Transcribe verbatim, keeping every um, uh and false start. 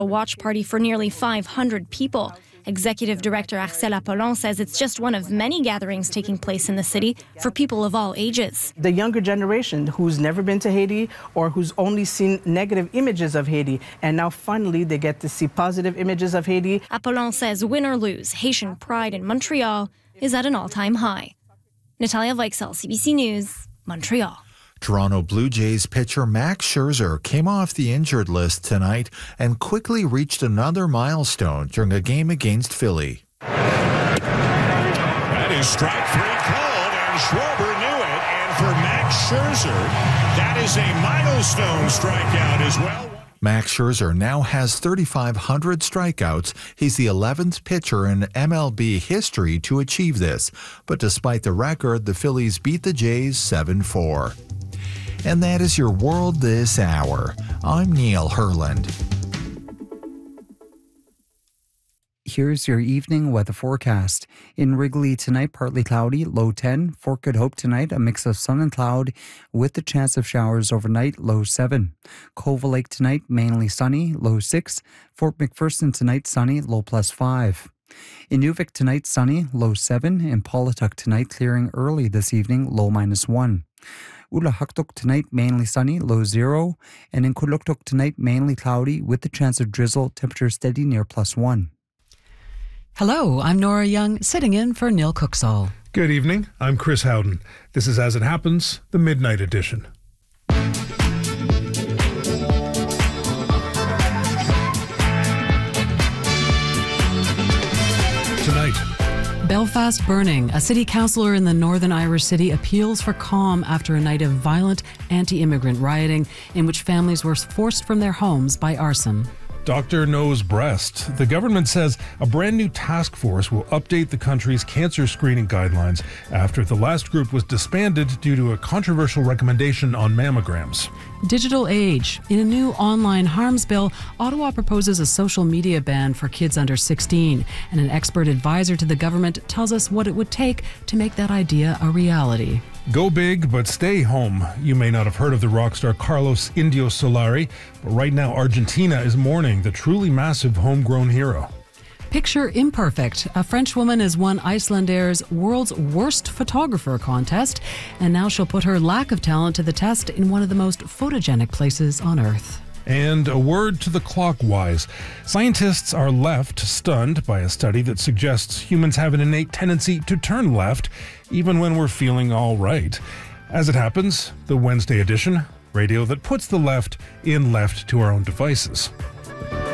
a watch party for nearly five hundred people. Executive Director Arcel Apollon says it's just one of many gatherings taking place in the city for people of all ages. The younger generation who's never been to Haiti or who's only seen negative images of Haiti, and now finally they get to see positive images of Haiti. Apollon says win or lose, Haitian pride in Montreal is at an all-time high. Natalia Weichsel, C B C News, Montreal. Toronto Blue Jays pitcher Max Scherzer came off the injured list tonight and quickly reached another milestone during a game against Philly. That is strike three called, and Schwarber knew it. And for Max Scherzer, that is a milestone strikeout as well. Max Scherzer now has thirty-five hundred strikeouts. He's the eleventh pitcher in M L B history to achieve this. But despite the record, the Phillies beat the Jays seven four. And that is your World This Hour. I'm Neil Herland. Here's your evening weather forecast. In Wrigley tonight, partly cloudy, low ten. Fort Good Hope tonight, a mix of sun and cloud with the chance of showers overnight, low seven. Cova Lake tonight, mainly sunny, low six. Fort McPherson tonight, sunny, low plus five. In Inuvik tonight, sunny, low seven. In Paulatuck tonight, clearing early this evening, low minus one. Ulahaktuk tonight, mainly sunny, low zero. And in Kuluktuk tonight, mainly cloudy with the chance of drizzle, temperature steady near plus one. Hello, I'm Nora Young, sitting in for Neil Cooksall. Good evening, I'm Chris Howden. This is As It Happens, the Midnight Edition. Tonight, Belfast burning. A city councillor in the Northern Irish city appeals for calm after a night of violent anti-immigrant rioting in which families were forced from their homes by arson. Doctor Knows Breast. The government says a brand new task force will update the country's cancer screening guidelines after the last group was disbanded due to a controversial recommendation on mammograms. Digital age. In a new online harms bill, Ottawa proposes a social media ban for kids under sixteen, and an expert advisor to the government tells us what it would take to make that idea a reality. Go big, but stay home. You may not have heard of the rock star Carlos Indio Solari, but right now Argentina is mourning the truly massive homegrown hero. Picture Imperfect. A French woman has won Icelandair's World's Worst Photographer contest, and now she'll put her lack of talent to the test in one of the most photogenic places on Earth. And a word to the clockwise. Scientists are left stunned by a study that suggests humans have an innate tendency to turn left, even when we're feeling all right. As it happens, the Wednesday edition, radio that puts the left in left to our own devices.